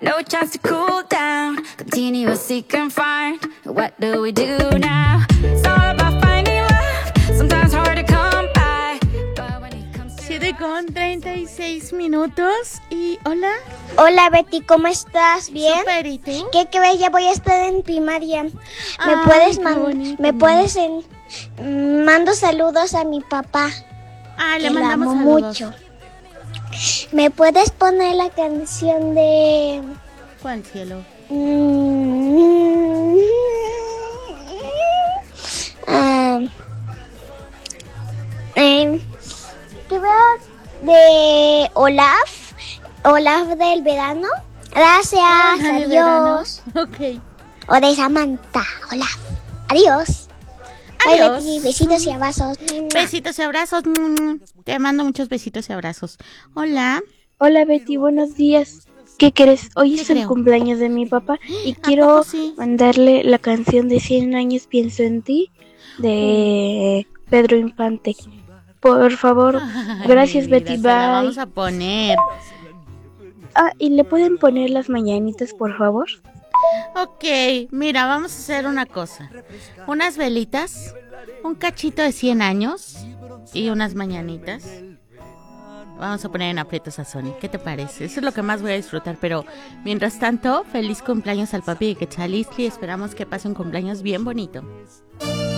No chance to cool down. Continuous seek and find. What do we do now? It's all about finding love. Sometimes hard to come by. But when it comes to 7:36 y hola. Hola Betty, ¿cómo estás? ¿Bien? Super, ¿y tú? ¿Qué bella? Voy a estar en primaria. Mando saludos a mi papá. Le que mandamos amo saludos. mucho. ¿Me puedes poner la canción de ¿Cuál, cielo? de Olaf del verano? Gracias, De adiós. verano. Ok. O de Samantha, Olaf. Adiós. Bye, Adiós. Betty, besitos y abrazos. Besitos y abrazos. Te mando muchos besitos y abrazos. Hola. Hola Betty, buenos días. ¿Qué crees? Hoy ¿Qué es el creo? cumpleaños de mi papá y ¿A quiero poco sí? mandarle la canción de 100 años pienso en ti de Pedro Infante. Por favor, Ay, gracias mi vida, Betty, se la bye. vamos a poner. ¿Y le pueden poner las mañanitas, por favor? Ok, mira, vamos a hacer una cosa. Unas velitas, un cachito de 100 años y unas mañanitas. Vamos a poner en aprietos a Sony. ¿Qué te parece? Eso es lo que más voy a disfrutar. Pero mientras tanto, feliz cumpleaños al papi de Quetzalistli. Esperamos que pase un cumpleaños bien bonito.